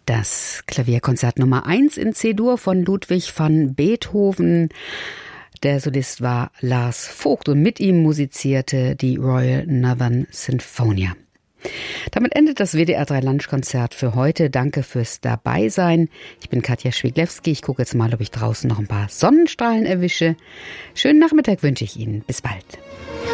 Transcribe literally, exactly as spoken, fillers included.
Das Klavierkonzert Nummer eins in C-Dur von Ludwig van Beethoven. Der Solist war Lars Vogt und mit ihm musizierte die Royal Northern Sinfonia. Damit endet das W D R drei Lunchkonzert für heute. Danke fürs Dabeisein. Ich bin Katja Schwiglewski. Ich gucke jetzt mal, ob ich draußen noch ein paar Sonnenstrahlen erwische. Schönen Nachmittag wünsche ich Ihnen. Bis bald.